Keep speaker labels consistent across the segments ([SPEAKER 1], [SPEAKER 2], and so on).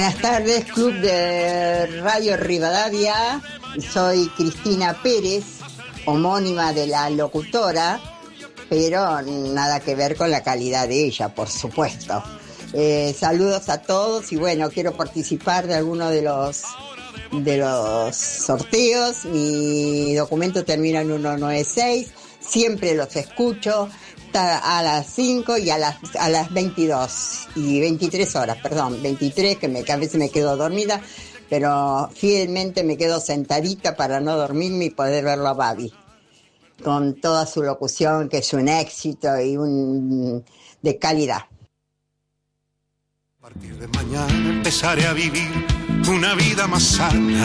[SPEAKER 1] Buenas tardes, Club de Radio Rivadavia. Soy Cristina Pérez, homónima de la locutora, pero nada que ver con la calidad de ella, por supuesto. Saludos a todos y bueno, quiero participar de alguno de los sorteos. Mi documento termina en 196, siempre los escucho a las 5 y a las 22 y 23 horas, 23, que a veces me quedo dormida, pero fielmente me quedo sentadita para no dormirme y poder verlo a Babi, con toda su locución, que es un éxito y de calidad.
[SPEAKER 2] A partir de mañana empezaré a vivir una vida más sana.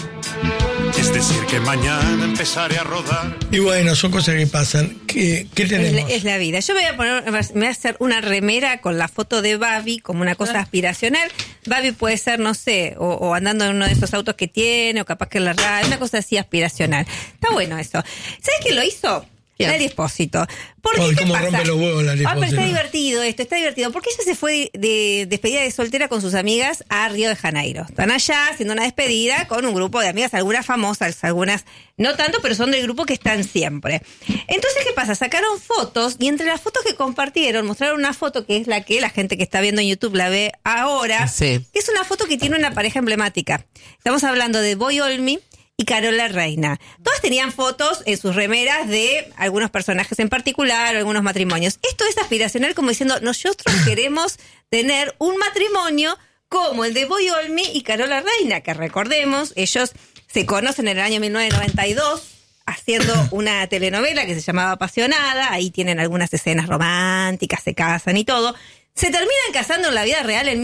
[SPEAKER 2] Es decir, que mañana empezaré a rodar.
[SPEAKER 3] Y bueno, son cosas que pasan. ¿Qué tenemos?
[SPEAKER 4] Es la vida. Yo me voy a hacer una remera con la foto de Babi como una cosa aspiracional. Babi puede ser, no sé, o andando en uno de esos autos que tiene, o capaz que en la radio, una cosa así aspiracional. Está bueno eso. ¿Sabes quién lo hizo? Lali Espósito. ¿Por qué? ¿Cómo rompe los huevos Lali Espósito? Pero está divertido esto, está divertido. Porque ella se fue de despedida de soltera con sus amigas a Río de Janeiro. Están allá haciendo una despedida con un grupo de amigas, algunas famosas, algunas no tanto, pero son del grupo que están siempre. Entonces, ¿qué pasa? Sacaron fotos y entre las fotos que compartieron, mostraron una foto que es la que la gente que está viendo en YouTube la ve ahora, que es una foto que tiene una pareja emblemática. Estamos hablando de Boy Olmi y Carola Reina. Todas tenían fotos en sus remeras de algunos personajes en particular, algunos matrimonios. Esto es aspiracional, como diciendo, nosotros queremos tener un matrimonio como el de Boy Olmi y Carola Reina, que recordemos, ellos se conocen en el año 1992 haciendo una telenovela que se llamaba Apasionada. Ahí tienen algunas escenas románticas, se casan y todo. Se terminan casando en la vida real en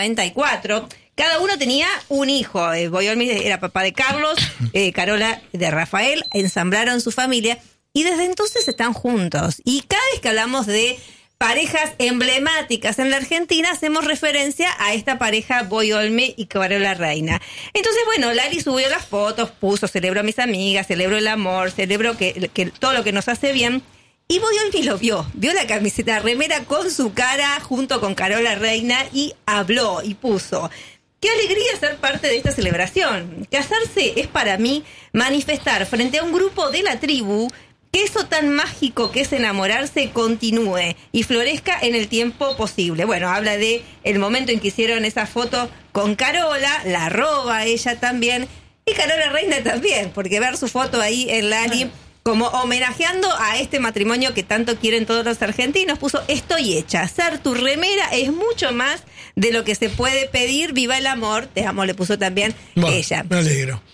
[SPEAKER 4] 1994. Cada uno tenía un hijo. Boy Olmi era papá de Carlos, Carola de Rafael. Ensamblaron su familia y desde entonces están juntos. Y cada vez que hablamos de parejas emblemáticas en la Argentina, hacemos referencia a esta pareja Boy Olmi y Carola Reina. Entonces, bueno, Lali subió las fotos, puso, celebro a mis amigas, celebro el amor, celebro que todo lo que nos hace bien. Y Boy Olmi lo vio la camiseta remera con su cara junto con Carola Reina y habló y puso: qué alegría ser parte de esta celebración. Casarse es para mí manifestar frente a un grupo de la tribu que eso tan mágico que es enamorarse continúe y florezca en el tiempo posible. Bueno, habla de el momento en que hicieron esa foto con Carola, la roba ella también, y Carola Reina también, porque ver su foto ahí en Lali como homenajeando a este matrimonio que tanto quieren todos los argentinos, puso: estoy hecha, ser tu remera es mucho más de lo que se puede pedir, viva el amor, te amo, le puso también ella.
[SPEAKER 3] Me alegro.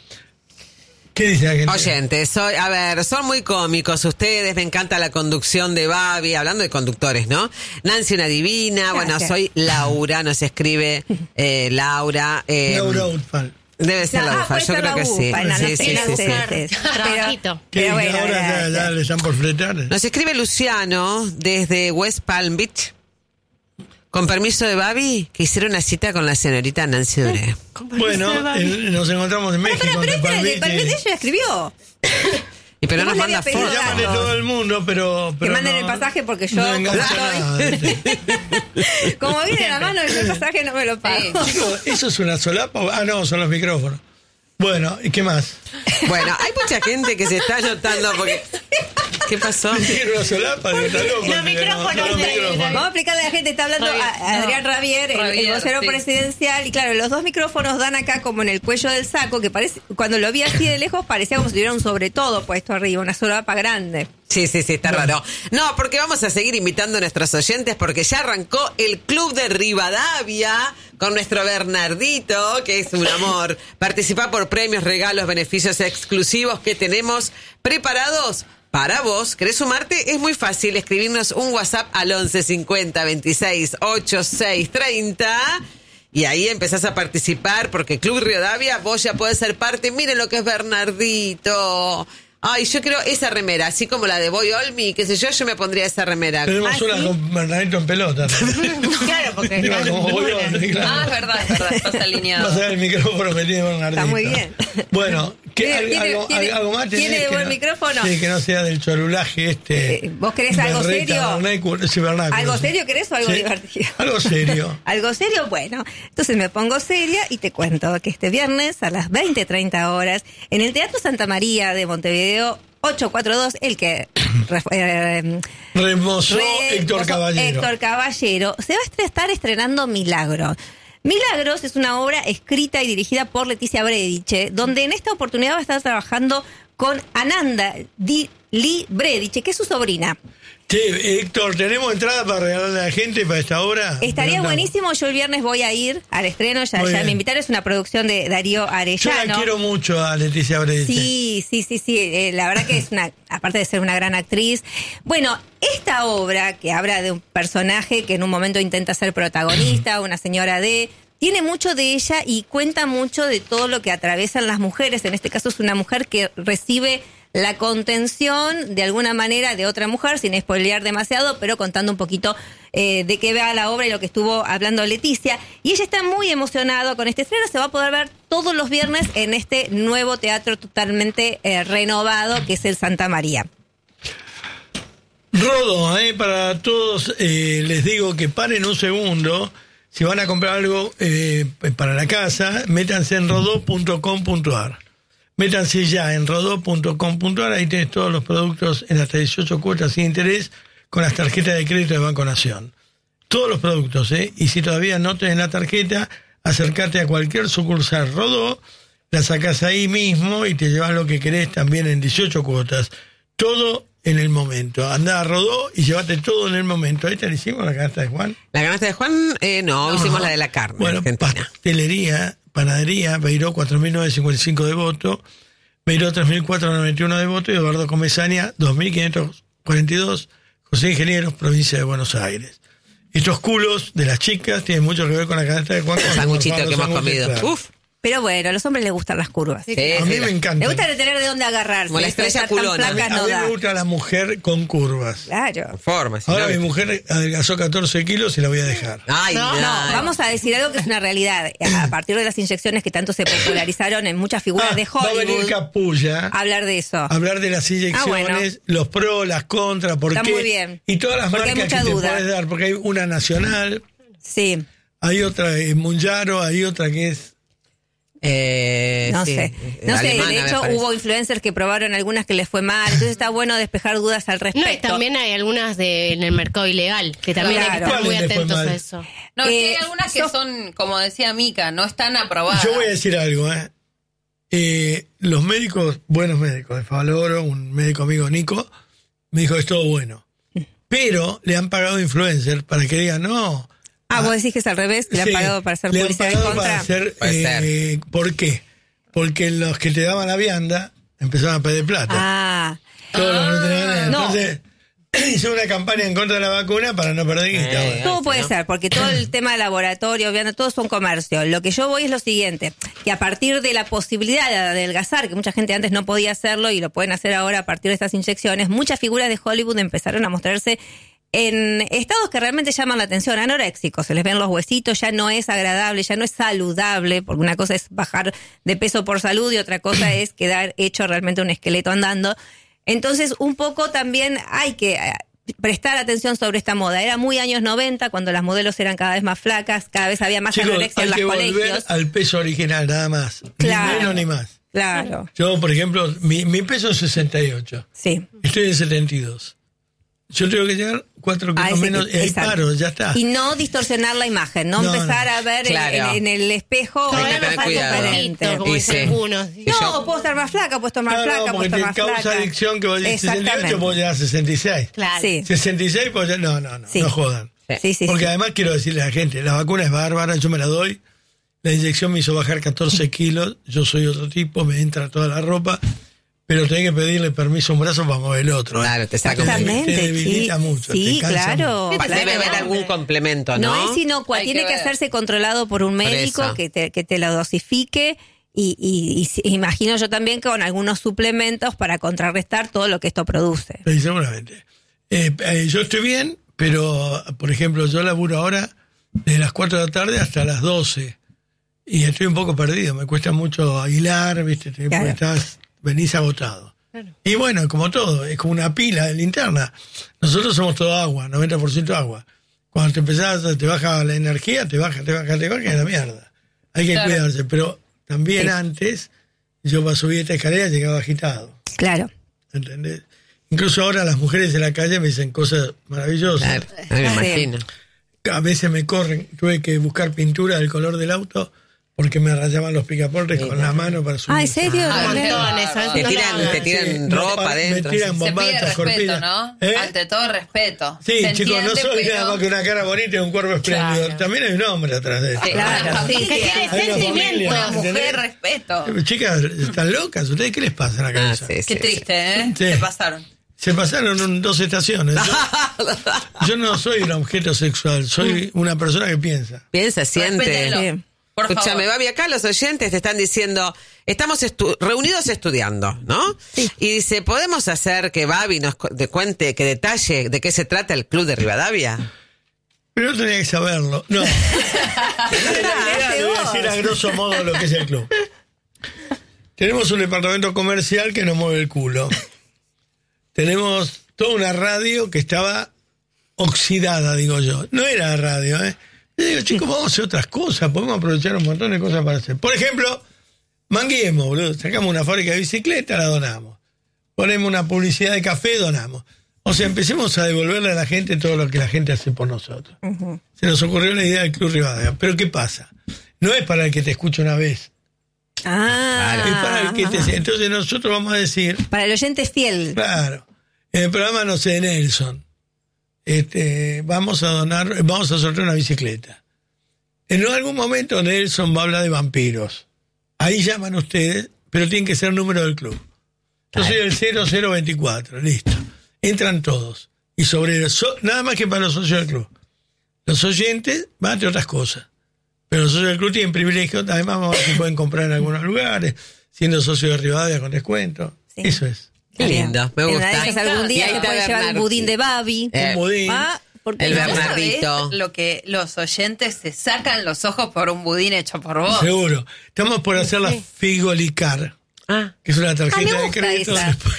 [SPEAKER 3] ¿Qué dice la gente?
[SPEAKER 5] Oyentes, son muy cómicos ustedes, me encanta la conducción de Babi, hablando de conductores, ¿no? Nancy, una divina. Gracias. Bueno, soy Laura, nos escribe Laura.
[SPEAKER 3] Laura Utfal.
[SPEAKER 5] Debe ser la UFA, yo creo que sí. Sí.
[SPEAKER 4] Trabajito.
[SPEAKER 3] Pero bueno, ahora ya le están por fletar.
[SPEAKER 5] Nos escribe Luciano desde West Palm Beach. Con permiso de Babi, que hicieron una cita con la señorita Nancy Duré.
[SPEAKER 3] Bueno, nos encontramos en México.
[SPEAKER 4] Pero ella escribió.
[SPEAKER 5] Y pero nos manda fotos.
[SPEAKER 3] Llámale todo el mundo, pero
[SPEAKER 4] que manden el pasaje porque yo
[SPEAKER 3] no
[SPEAKER 4] como viene la mano el pasaje no me lo pago.
[SPEAKER 3] Chicos, ¿eso es una solapa? Ah, no, son los micrófonos. Bueno, ¿y qué más?
[SPEAKER 5] Bueno, hay mucha gente que se está anotando porque... ¿Qué pasó?
[SPEAKER 3] Una solapa, está loco.
[SPEAKER 4] Los micrófonos. Vamos a explicarle a la gente, está hablando a Adrián Ravier, el vocero presidencial, y claro, los dos micrófonos dan acá como en el cuello del saco, que parece, cuando lo vi así de lejos, parecía como si tuviera un sobre todo puesto arriba, una solapa grande.
[SPEAKER 5] Sí, está raro. No, porque vamos a seguir invitando a nuestros oyentes porque ya arrancó el Club de Rivadavia con nuestro Bernardito, que es un amor. Participa por premios, regalos, beneficios exclusivos que tenemos preparados para vos. ¿Querés sumarte? Es muy fácil escribirnos un WhatsApp al 11 50 26 86 30 y ahí empezás a participar porque Club Rivadavia, vos ya podés ser parte. Miren lo que es Bernardito. Ay, yo quiero esa remera, así como la de Boy Olmi, qué sé yo me pondría esa remera.
[SPEAKER 3] Tenemos una con Bernardito en pelota.
[SPEAKER 4] Claro, porque...
[SPEAKER 3] Claro.
[SPEAKER 6] Es verdad, estás alineado.
[SPEAKER 3] Vas a ver el micrófono que tiene Bernardito.
[SPEAKER 4] Está muy bien.
[SPEAKER 3] Bueno, ¿Algo más?
[SPEAKER 4] ¿Tiene buen micrófono?
[SPEAKER 3] Sí, que no sea del chorulaje
[SPEAKER 4] ¿Vos querés algo serio?
[SPEAKER 3] ¿Algo
[SPEAKER 4] serio querés o algo divertido?
[SPEAKER 3] Algo serio.
[SPEAKER 4] ¿Algo serio? Bueno, entonces me pongo seria y te cuento que este viernes a las 20:30 horas en el Teatro Santa María de Montevideo 842, el que
[SPEAKER 3] remozó Héctor
[SPEAKER 4] Caballero, se va a estar estrenando Milagros. Milagros es una obra escrita y dirigida por Leticia Brediche, donde en esta oportunidad va a estar trabajando con Ananda Lee Brediche, que es su sobrina.
[SPEAKER 3] Sí, Héctor, ¿tenemos entrada para regalarle a la gente para esta obra?
[SPEAKER 4] Estaría buenísimo, yo el viernes voy a ir al estreno, ya me invitaron, es una producción de Darío Arellano.
[SPEAKER 3] Yo la quiero mucho a Leticia Brediche.
[SPEAKER 4] Sí, la verdad que es aparte de ser una gran actriz. Bueno, esta obra, que habla de un personaje que en un momento intenta ser protagonista, una señora tiene mucho de ella y cuenta mucho de todo lo que atraviesan las mujeres, en este caso es una mujer que recibe la contención de alguna manera de otra mujer, sin spoilear demasiado, pero contando un poquito de qué va la obra y lo que estuvo hablando Leticia. Y ella está muy emocionada con este estreno, se va a poder ver todos los viernes en este nuevo teatro totalmente renovado que es el Santa María.
[SPEAKER 3] Rodó, para todos les digo que paren un segundo, si van a comprar algo para la casa, métanse en rodó.com.ar. Métanse ya en rodó.com.ar, ahí tenés todos los productos en hasta 18 cuotas sin interés con las tarjetas de crédito de Banco Nación. Todos los productos, y si todavía no tenés la tarjeta, acércate a cualquier sucursal Rodó, la sacás ahí mismo y te llevas lo que querés también en 18 cuotas. Todo en el momento. Andá a Rodó y llévate todo en el momento. ¿Ahí te la hicimos, la canasta de Juan?
[SPEAKER 5] La canasta de Juan, no, hicimos la de la carne.
[SPEAKER 3] Bueno, pastelería, panadería, Beiró 4.955 de voto, Beiró 3.491 de voto y Eduardo Comesaña 2.542, José Ingenieros, provincia de Buenos Aires. Estos culos de las chicas tienen mucho que ver con la canasta de Juan.
[SPEAKER 5] El sanguchito que hemos comido.
[SPEAKER 3] Claro.
[SPEAKER 5] Uf.
[SPEAKER 4] Pero bueno, a los hombres les gustan las curvas.
[SPEAKER 5] Sí,
[SPEAKER 3] a mí me encanta.
[SPEAKER 4] Le gusta tener de dónde agarrarse.
[SPEAKER 5] Como la estrella culona.
[SPEAKER 3] A mí me gusta la mujer con curvas.
[SPEAKER 4] Claro.
[SPEAKER 5] Formas.
[SPEAKER 3] Ahora mi mujer adelgazó 14 kilos y la voy a dejar.
[SPEAKER 5] Ay,
[SPEAKER 4] no, vamos a decir algo que es una realidad. A partir de las inyecciones que tanto se popularizaron en muchas figuras de Hollywood.
[SPEAKER 3] Va a venir Capulla.
[SPEAKER 4] Hablar de eso.
[SPEAKER 3] Hablar de las inyecciones, los pros, las contras, por qué.
[SPEAKER 4] Está muy bien.
[SPEAKER 3] Y todas las
[SPEAKER 4] porque
[SPEAKER 3] marcas que
[SPEAKER 4] duda.
[SPEAKER 3] te puedes dar. Porque hay una nacional.
[SPEAKER 4] Sí.
[SPEAKER 3] Hay otra Munjaro, hay otra que es...
[SPEAKER 4] No sé, de hecho hubo influencers que probaron algunas que les fue mal, entonces está bueno despejar dudas al respecto.
[SPEAKER 6] No, y también hay algunas en el mercado ilegal, que también hay que estar muy atentos a eso.
[SPEAKER 7] No, hay algunas que son, como decía Mica, no están aprobadas.
[SPEAKER 3] Yo voy a decir algo, los médicos, buenos médicos, de Favaloro, un médico amigo Nico, me dijo es todo bueno, pero le han pagado influencers para que digan no.
[SPEAKER 4] Vos decís que es al revés, le han pagado para hacer publicidad en contra.
[SPEAKER 3] ¿Por qué? Porque los que te daban la vianda empezaron a pedir plata. Todos los que no tenían nada. Entonces, hizo una campaña en contra de la vacuna para no perder guita.
[SPEAKER 4] Todo puede ser, porque todo el tema de laboratorio, vianda, todos son comercio. Lo que yo voy es lo siguiente, que a partir de la posibilidad de adelgazar, que mucha gente antes no podía hacerlo y lo pueden hacer ahora a partir de estas inyecciones, muchas figuras de Hollywood empezaron a mostrarse en estados que realmente llaman la atención, anoréxicos, se les ven los huesitos, ya no es agradable, ya no es saludable, porque una cosa es bajar de peso por salud y otra cosa es quedar hecho realmente un esqueleto andando. Entonces, un poco también hay que prestar atención sobre esta moda. Era muy años 90, cuando las modelos eran cada vez más flacas, cada vez había más anorexia en los colegios. Hay que volver
[SPEAKER 3] al peso original, nada más.
[SPEAKER 4] Claro.
[SPEAKER 3] Ni menos ni más.
[SPEAKER 4] Claro.
[SPEAKER 3] Yo, por ejemplo, mi peso es 68.
[SPEAKER 4] Sí.
[SPEAKER 3] Estoy en 72. Yo tengo que llegar 4 kilos menos y ahí paro, ya está.
[SPEAKER 4] Y no distorsionar la imagen, no empezar a ver en el espejo
[SPEAKER 6] diferente. Como dicen algunos.
[SPEAKER 4] No, puedo estar más flaca, puedo estar más flaca, puedo estar más flaca.
[SPEAKER 3] Porque te causa adicción que vos dices 68, puedo llegar a 66.
[SPEAKER 6] Claro.
[SPEAKER 4] Sí.
[SPEAKER 3] 66, pues no jodan.
[SPEAKER 4] Sí.
[SPEAKER 3] Porque además quiero decirle a la gente, la vacuna es bárbara, yo me la doy. La inyección me hizo bajar 14 kilos, yo soy otro tipo, me entra toda la ropa. Pero tenés que pedirle permiso a un brazo para mover el otro.
[SPEAKER 5] Claro, te saca
[SPEAKER 4] exactamente.
[SPEAKER 5] Te
[SPEAKER 3] debilita mucho.
[SPEAKER 4] Sí,
[SPEAKER 3] te cansa
[SPEAKER 4] claro.
[SPEAKER 3] mucho.
[SPEAKER 5] Debe haber algún complemento, ¿no?
[SPEAKER 4] No es inocua, tiene que hacerse controlado por un médico que te lo dosifique y imagino yo también con algunos suplementos para contrarrestar todo lo que esto produce.
[SPEAKER 3] Sí, seguramente. Yo estoy bien, pero, por ejemplo, yo laburo ahora de las 4 de la tarde hasta las 12. y estoy un poco perdido, me cuesta mucho hilar, ¿viste?
[SPEAKER 4] Claro.
[SPEAKER 3] Porque venís agotado. Claro. Y bueno, como todo, es como una pila de linterna. Nosotros somos todo agua, 90% agua. Cuando te empezás, te baja la energía, te baja, y a la mierda. Hay que cuidarse, pero también antes, yo para subir esta escalera llegaba agitado.
[SPEAKER 4] Claro.
[SPEAKER 3] ¿Entendés? Incluso ahora las mujeres en la calle me dicen cosas maravillosas.
[SPEAKER 5] Claro, me imagino.
[SPEAKER 3] A veces me corren, tuve que buscar pintura del color del auto porque me rayaban los picaportes con la mano para subir.
[SPEAKER 4] ¿En serio?
[SPEAKER 5] Te tiran ropa adentro.
[SPEAKER 3] Me tiran
[SPEAKER 7] Se pide
[SPEAKER 3] bombatas,
[SPEAKER 7] respeto,
[SPEAKER 3] corpinas.
[SPEAKER 7] ¿no? Ante todo respeto.
[SPEAKER 3] Sí,
[SPEAKER 7] Se
[SPEAKER 3] chicos, no
[SPEAKER 7] entiende,
[SPEAKER 3] soy
[SPEAKER 7] pero...
[SPEAKER 3] nada más que una cara bonita y un cuerpo espléndido.
[SPEAKER 6] Claro.
[SPEAKER 3] También hay un hombre atrás de eso.
[SPEAKER 7] Claro,
[SPEAKER 6] Sí, que tiene
[SPEAKER 3] Hay una
[SPEAKER 6] sentimiento.
[SPEAKER 3] familia,
[SPEAKER 7] Una mujer,
[SPEAKER 3] ¿entendés?
[SPEAKER 7] respeto.
[SPEAKER 3] Chicas, ¿están locas? ¿Ustedes qué les pasa en la cabeza?
[SPEAKER 5] Sí,
[SPEAKER 7] Qué triste, ¿eh?
[SPEAKER 3] Sí.
[SPEAKER 7] Se pasaron.
[SPEAKER 3] Se pasaron 2 estaciones. Yo no soy un objeto sexual, soy una persona que piensa.
[SPEAKER 5] Piensa, siente.
[SPEAKER 7] Respétenlo.
[SPEAKER 4] Sí.
[SPEAKER 7] Por
[SPEAKER 5] Escúchame,
[SPEAKER 7] favor.
[SPEAKER 5] Babi, acá los oyentes te están diciendo, estamos reunidos estudiando, ¿no?
[SPEAKER 4] Sí.
[SPEAKER 5] Y dice, ¿podemos hacer que Babi nos cuente, que detalle de qué se trata el Club de Rivadavia?
[SPEAKER 3] Pero no tenía que saberlo. No. En realidad le voy a decir a grosso modo lo que es el club. Tenemos un departamento comercial que nos mueve el culo. Tenemos toda una radio que estaba oxidada, digo yo. No era radio, ¿eh? Yo digo, chicos, vamos a hacer otras cosas. Podemos aprovechar un montón de cosas para hacer. Por ejemplo, manguemos, boludo. Sacamos una fábrica de bicicleta, la donamos. Ponemos una publicidad de café, donamos. O sea, empecemos a devolverle a la gente todo lo que la gente hace por nosotros. Uh-huh. Se nos ocurrió la idea del Club Rivadavia. Pero ¿qué pasa? No es para el que te escuche una vez. Es para el que te... Entonces nosotros vamos a decir...
[SPEAKER 4] Para el oyente fiel.
[SPEAKER 3] Claro. En el programa, no sé, de Nelson, vamos a sortear una bicicleta. En algún momento Nelson va a hablar de vampiros. Ahí llaman ustedes, pero tienen que ser número del club. Yo soy el 0024, listo. Entran todos. Y sobre nada más que para los socios del club. Los oyentes van a hacer otras cosas. Pero los socios del club tienen privilegios. Además, vamos a ver si pueden comprar en algunos lugares, siendo socios de Rivadavia con descuento. Sí. Eso es.
[SPEAKER 5] Qué lindo, me gusta.
[SPEAKER 4] En algún día te puede llevar un budín de Babi.
[SPEAKER 3] Un budín.
[SPEAKER 5] El Bernardito.
[SPEAKER 7] Lo que los oyentes se sacan los ojos por un budín hecho por vos.
[SPEAKER 3] Seguro. Estamos por hacer la Figolicar, que es una tarjeta de crédito.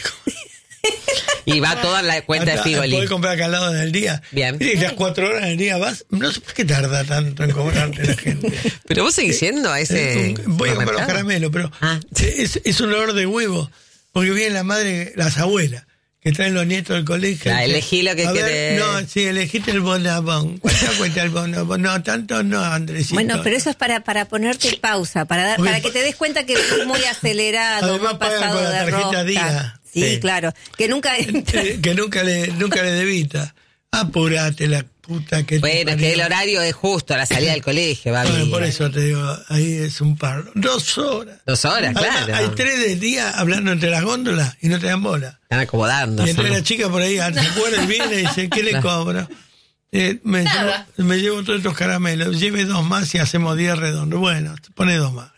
[SPEAKER 5] Y va toda la cuenta de Figoli.
[SPEAKER 3] Podés comprar acá al lado en el día.
[SPEAKER 5] Bien.
[SPEAKER 3] Mire, las 4 horas en el día vas. No sé por qué tarda tanto en cobrarte la gente.
[SPEAKER 5] Pero vos seguís yendo a ese.
[SPEAKER 3] Voy a comprar los caramelos, pero es un olor de huevo. Porque vienen las abuelas, que traen los nietos del colegio.
[SPEAKER 5] Elegí lo que querés.
[SPEAKER 3] No, sí, elegiste el bonabón. ¿Cuánto cuesta el bonabón? No, tanto no, Andresito.
[SPEAKER 4] Bueno, pero eso es para ponerte pausa, para que te des cuenta que es muy acelerado,
[SPEAKER 3] además
[SPEAKER 4] muy pasado
[SPEAKER 3] con la
[SPEAKER 4] de
[SPEAKER 3] tarjeta
[SPEAKER 4] rosca.
[SPEAKER 3] Día.
[SPEAKER 4] Sí, claro. Que nunca
[SPEAKER 3] que nunca le debita. Apurate la puta que
[SPEAKER 5] bueno, que el horario es justo a la salida del colegio, Babi.
[SPEAKER 3] Bueno, por eso te digo, ahí es un par. 2 horas.
[SPEAKER 5] 2 horas,
[SPEAKER 3] además,
[SPEAKER 5] claro.
[SPEAKER 3] Hay 3 del día hablando entre las góndolas y no te dan bola.
[SPEAKER 5] Están acomodando.
[SPEAKER 3] Y entre la chica por ahí, se acuerda y viene y dice, ¿qué le cobro? Me llevo todos estos caramelos, lleve 2 más y hacemos 10 redondos. Bueno, pone 2 más.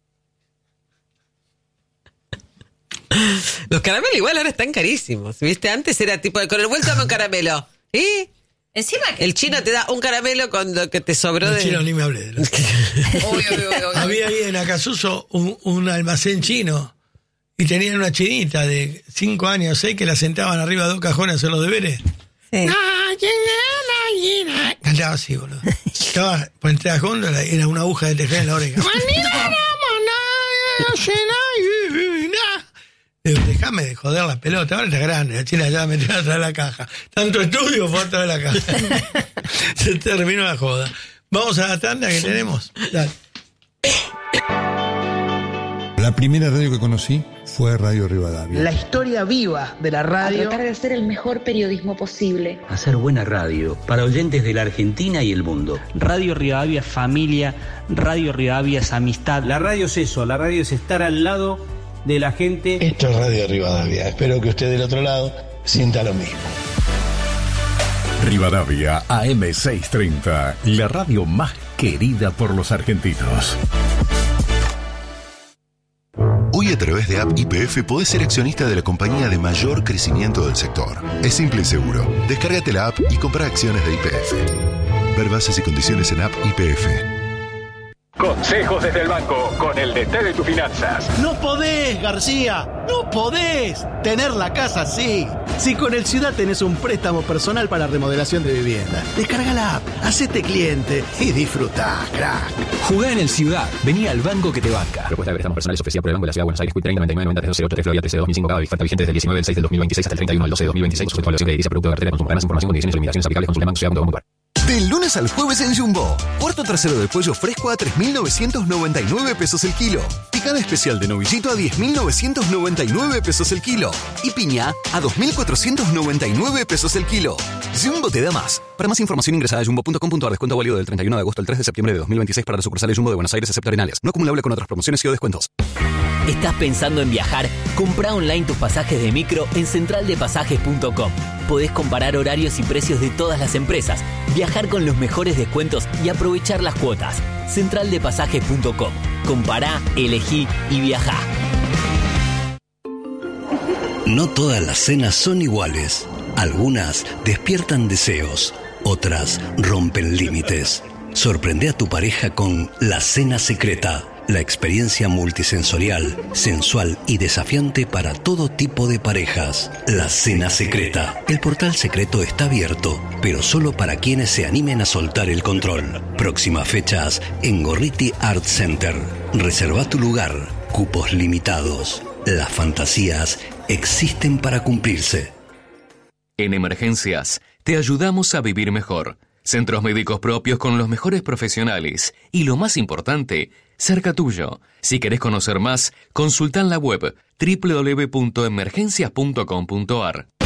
[SPEAKER 5] Los caramelos igual ahora están carísimos, ¿viste? Antes era tipo, con el vuelto dame un caramelo. ¿Y?
[SPEAKER 7] Encima que...
[SPEAKER 5] El chino te da un caramelo con lo que te sobró
[SPEAKER 3] El chino ni me hablé.
[SPEAKER 7] Obvio.
[SPEAKER 3] Había ahí en Acasuso un almacén chino y tenían una chinita de 5 años, 6, que la sentaban arriba de 2 cajones a hacer los deberes.
[SPEAKER 4] Sí.
[SPEAKER 3] Cantaba así, boludo. Estaba por entre las góndolas y era una aguja de tejer en la oreja. Déjame de joder la pelota, ahora está grande, la china ya metió atrás de la caja. Tanto estudio fue atrás de la caja. Se terminó la joda. Vamos a la tanda que tenemos. Dale.
[SPEAKER 8] La primera radio que conocí fue Radio Rivadavia.
[SPEAKER 9] La historia viva de la radio.
[SPEAKER 10] A tratar de hacer el mejor periodismo posible.
[SPEAKER 11] Hacer buena radio para oyentes de la Argentina y el mundo.
[SPEAKER 12] Radio Rivadavia es familia, Radio Rivadavia es amistad.
[SPEAKER 13] La radio es eso, la radio es estar al lado de la gente.
[SPEAKER 14] Esto es Radio Rivadavia. Espero que usted del otro lado sienta lo mismo.
[SPEAKER 15] Rivadavia AM630, la radio más querida por los argentinos.
[SPEAKER 16] Hoy a través de App YPF podés ser accionista de la compañía de mayor crecimiento del sector. Es simple y seguro. Descárgate la app y compra acciones de YPF. Ver bases y condiciones en App YPF.
[SPEAKER 17] Consejos desde el banco con el DT de tus finanzas.
[SPEAKER 18] No podés, García, no podés tener la casa así. Si con el Ciudad tenés un préstamo personal para remodelación de vivienda, descarga la app, hacete cliente y disfrutá, crack.
[SPEAKER 19] Jugá en el Ciudad, vení al banco que te banca. Propuesta de préstamos personales ofrecida por el Banco de la Ciudad de Buenos Aires, 30 99 90 308 3 13 2005, cada oferta vigente desde el 19 del 6 del 2026 hasta el 31 del 12 del 2026, sujeto a evaluación de edilicia, producto de cartera, consumo. Más información, condiciones y limitaciones aplicables. Consulta bancociudad.com.ar.
[SPEAKER 20] Del lunes al jueves en Jumbo. Cuarto trasero de pollo fresco a 3.999 pesos el kilo. Picada especial de novillito a 10.999 pesos el kilo. Y piña a 2.499 pesos el kilo. Jumbo te da más. Para más información ingresa a jumbo.com.ar. Descuento válido del 31 de agosto al 3 de septiembre de 2026 para las sucursales Jumbo de Buenos Aires, excepto Arenales. No acumulable con otras promociones y o descuentos.
[SPEAKER 21] ¿Estás pensando en viajar? Comprá online tus pasajes de micro en centraldepasajes.com. Podés comparar horarios y precios de todas las empresas, viajar con los mejores descuentos y aprovechar las cuotas. Centraldepasajes.com. Compará, elegí y viajá.
[SPEAKER 22] No todas las cenas son iguales. Algunas despiertan deseos, otras rompen límites. Sorprende a tu pareja con La Cena Secreta. La experiencia multisensorial, sensual y desafiante para todo tipo de parejas. La Cena Secreta. El portal secreto está abierto, pero solo para quienes se animen a soltar el control. Próximas fechas en Gorriti Art Center. Reserva tu lugar. Cupos limitados. Las fantasías existen para cumplirse.
[SPEAKER 23] En Emergencias, te ayudamos a vivir mejor. Centros médicos propios con los mejores profesionales. Y lo más importante, cerca tuyo. Si querés conocer más, consulta en la web www.emergencias.com.ar.